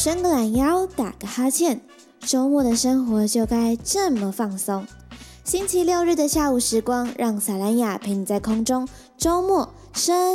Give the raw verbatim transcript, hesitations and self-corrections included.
伸个懒腰，打个哈欠，周末的生活就该这么放松。星期六日的下午时光，让萨兰雅陪你在空中周末生